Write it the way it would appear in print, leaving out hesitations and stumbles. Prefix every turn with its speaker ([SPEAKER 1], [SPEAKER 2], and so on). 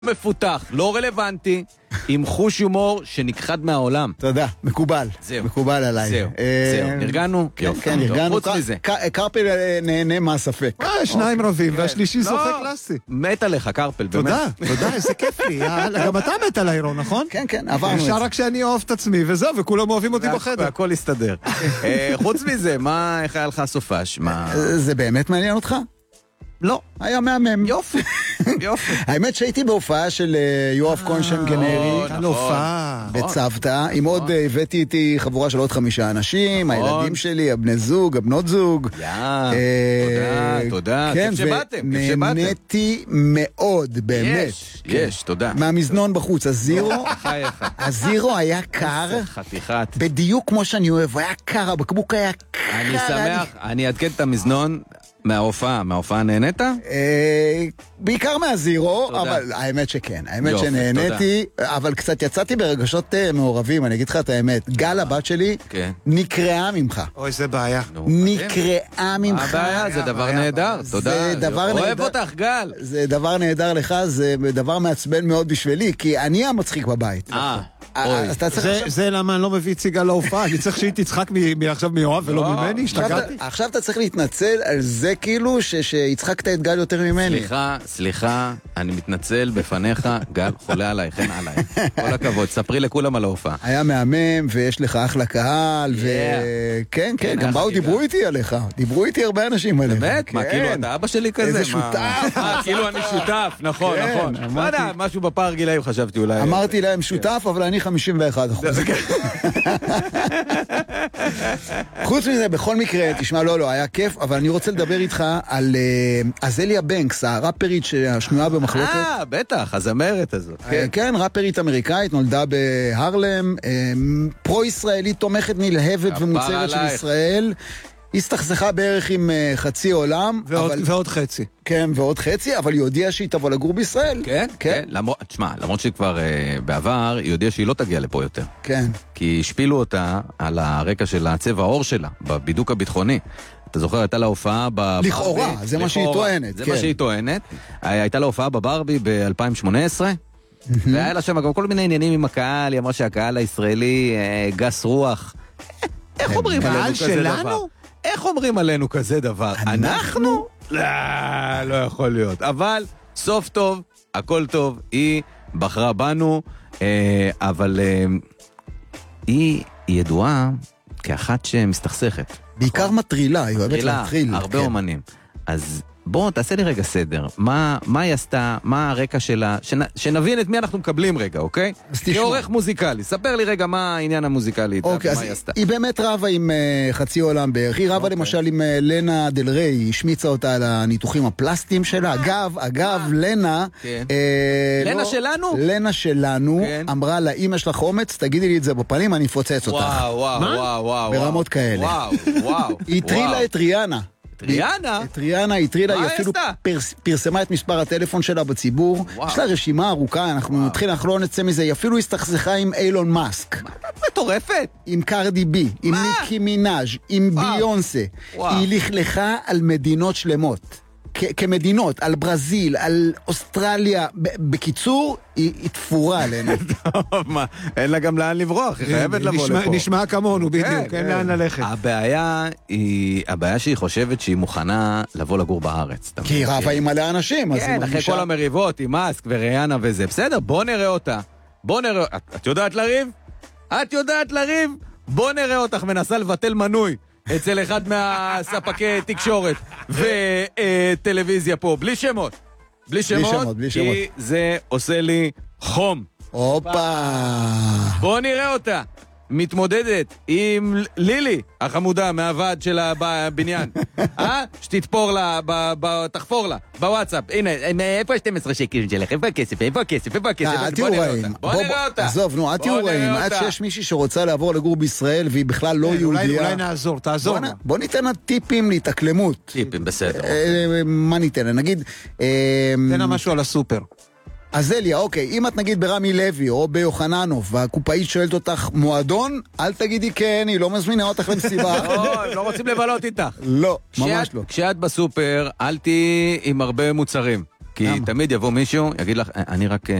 [SPEAKER 1] מפותח, לא רלוונטי, עם חוש הומור שנכחד מהעולם.
[SPEAKER 2] תודה, מקובל.
[SPEAKER 1] זהו.
[SPEAKER 2] מקובל עליי.
[SPEAKER 1] זהו, נרגענו?
[SPEAKER 2] כן, נרגענו.
[SPEAKER 1] חוץ מזה.
[SPEAKER 2] קרפל נהנה מהספק.
[SPEAKER 3] שניים רבים, והשלישי זוכה קלאסי.
[SPEAKER 1] מת עליך, קרפל, באמת.
[SPEAKER 3] תודה, איזה כיף לי. גם אתה מת עליי, רון, נכון?
[SPEAKER 2] כן, כן, עברנו את זה.
[SPEAKER 3] אפשר רק שאני אוהב את עצמי, וזהו, וכולם אוהבים אותי בחדר.
[SPEAKER 1] והכל יסתדר. חוץ מזה, איך היה לך הסופש?
[SPEAKER 2] זה באמת מעניין אותך?
[SPEAKER 1] לא.
[SPEAKER 2] היה מהמם.
[SPEAKER 1] יופי, יופי.
[SPEAKER 2] האמת שהייתי בהופעה של יואב קונשם גנרי.
[SPEAKER 3] כאן להופעה.
[SPEAKER 2] בצוותא. עם עוד הבאתי איתי חבורה של עוד 5 אנשים, הילדים שלי, הבני זוג, הבנות זוג.
[SPEAKER 1] תודה.
[SPEAKER 2] כן,
[SPEAKER 1] כיף שבאתם.
[SPEAKER 2] ונהניתי מאוד, באמת.
[SPEAKER 1] יש, תודה.
[SPEAKER 2] מהמזנון בחוץ, הזירו היה קר.
[SPEAKER 1] חתיכת.
[SPEAKER 2] בדיוק כמו שאני אוהב, היה קר, הבקבוק היה קר.
[SPEAKER 1] אני שמח, אני אעדכן את המזנון. מההופעה נהנית?
[SPEAKER 2] בעיקר מהזירו, אבל האמת שכן, האמת שנהניתי, אבל קצת יצאתי ברגשות מעורבים, אני אגיד לך את האמת, גל הבת שלי נקראה ממך.
[SPEAKER 3] אוי, זה בעיה.
[SPEAKER 2] נקראה ממך.
[SPEAKER 1] הבעיה, זה דבר נהדר, תודה. אוהב אותך, גל.
[SPEAKER 2] זה דבר נהדר לך, זה דבר מעצבן מאוד בשבילי, כי אני המצחיק בבית.
[SPEAKER 3] זה למה אני לא מביא ציגה להופעה, אני צריך שהיא תצחק עכשיו מיואב ולא ממני, השתגעתי.
[SPEAKER 2] עכשיו אתה צריך להתנצל על זה כאילו שהצחקת את גל יותר ממני.
[SPEAKER 1] סליחה, אני מתנצל בפניך, גל חולה עליי, כן עליי. כל הכבוד, ספרי לכולם על ההופעה.
[SPEAKER 2] היה מהמם ויש לך אחלה קהל, וכן, כן, גם באו דיברו איתי עליך, דיברו איתי הרבה אנשים עליך.
[SPEAKER 1] באמת? מה, כאילו אתה אבא שלי כזה?
[SPEAKER 2] איזה שותף.
[SPEAKER 1] כאילו אני שותף, נכון. לא יודע, משהו בפער גילאים חשבתי אולי.
[SPEAKER 2] אמרתי להם שותף, אבל אני 51%. חוץ מזה, בכל מקרה, תשמע, לא, היה כיף, אבל אני רוצה לדבר איתך על אזליה בנקס, הראפרית שהשנויה במחלוקת.
[SPEAKER 1] בטח, הזמרת הזאת.
[SPEAKER 2] כן, ראפרית אמריקאית, נולדה בהרלם, פרו-ישראלית תומכת נלהבת ומוצרת של ישראל. הסתכסכה בערך עם חצי עולם.
[SPEAKER 3] ועוד חצי.
[SPEAKER 2] כן, ועוד חצי, אבל היא הודיעה שהיא תבוא לגור בישראל.
[SPEAKER 1] כן. למרות שכבר בעבר, היא הודיעה שהיא לא תגיע לפה יותר.
[SPEAKER 2] כן.
[SPEAKER 1] כי השפילו אותה על הרקע של הצבע העור שלה, בבידוק הביטחוני. אתה זוכר, הייתה לה הופעה בברבי.
[SPEAKER 2] לכאורה, זה מה שהיא טוענת.
[SPEAKER 1] זה מה שהיא טוענת. הייתה לה הופעה בברבי ב-2018, והיה לה שם גם כל מיני עניינים עם הקהל, היא אמרה שהקהל הישראלי גס רוח. איך אומרים עלינו כזה דבר? איך אומרים עלינו כזה דבר? אנחנו? לא יכול להיות. אבל סוף טוב, הכל טוב, היא בחרה בנו, אבל היא ידועה כאחת שמסתכסכת.
[SPEAKER 2] בעיקר מטרילה, היא אוהבת להתחיל.
[SPEAKER 1] הרבה אומנים. אז בוא, תעשה לי רגע סדר. מה היא עשתה, מה הרקע שלה, שנבין את מי אנחנו מקבלים רגע, אוקיי? כעורך מוזיקלי, ספר לי רגע מה העניין המוזיקלי,
[SPEAKER 2] אוקיי, אז היא באמת רבה עם חצי עולם בערך, היא רבה למשל עם לנה דל ריי, היא השמיצה אותה על הניתוחים הפלסטיים שלה, אגב, לנה...
[SPEAKER 1] לנה שלנו?
[SPEAKER 2] לנה שלנו, אמרה לה, אם יש לך אומץ, תגידי לי את זה בפנים, אני אפוצץ אותך.
[SPEAKER 1] וואו.
[SPEAKER 2] ברמות כאלה.
[SPEAKER 1] וואו.
[SPEAKER 2] היא הטרילה את ריאנה.
[SPEAKER 1] את
[SPEAKER 2] ריאנה היא הטרילה, היא אפילו פרסמה את מספר הטלפון שלה בציבור. יש לה רשימה ארוכה, אנחנו לא נצא מזה, היא אפילו הסתכסכה עם אילון מאסק.
[SPEAKER 1] מטורפת.
[SPEAKER 2] עם קרדי בי, עם ניקי מינאז', עם ביונסה. היא לכלכה על מדינות שלמות. כמדינות, על ברזיל, על אוסטרליה, בקיצור, היא תפורה עלינו.
[SPEAKER 1] טוב, מה, אין לה גם לאן לברוח, היא חייבת לבוא לפה.
[SPEAKER 3] נשמע כמונו, בדיוק, אין לאן ללכת.
[SPEAKER 1] הבעיה שהיא חושבת שהיא מוכנה לבוא לגור בארץ.
[SPEAKER 2] כי היא רבה עם מלא אנשים.
[SPEAKER 1] כן, אחרי כל המריבות, עם מאסק וריאנה וזה, בסדר, בוא נראה אותה. את יודעת לריב? בוא נראה אותך מנסה לבטל מנוי. אצל אחד מהספקי תקשורת וטלוויזיה פה, בלי שמות, כי זה עושה לי חום. בוא נראה אותה מתמודדת עם לילי החמודה מהוועד של הבניין, שתתפור לה, תחפור לה בוואטסאפ. הנה, איפה 12 שקלים שלך? איפה הכסף?
[SPEAKER 2] בוא נראה אותה. עזוב, נו, אל תהיו רעים. עד שיש מישהי שרוצה לעבור לגור בישראל והיא בכלל לא יהודיה.
[SPEAKER 3] אולי נעזור, תעזור.
[SPEAKER 2] בוא ניתן לה טיפים להתאקלמות.
[SPEAKER 1] טיפים, בסדר.
[SPEAKER 2] מה ניתן לה? נגיד...
[SPEAKER 3] תן לה משהו על הסופר.
[SPEAKER 2] אזליה, אוקיי, אם את נגיד ברמי לוי או ביוחננוב והקופאית שואלת אותך מועדון, אל תגידי כן, היא לא מזמינה אותך למסיבה.
[SPEAKER 1] לא, לא רוצים לבלות איתך.
[SPEAKER 2] לא, ממש לא.
[SPEAKER 1] כשאת בסופר, אל תהי עם הרבה מוצרים. כי תמיד יבוא מישהו, יגיד לך, אני רק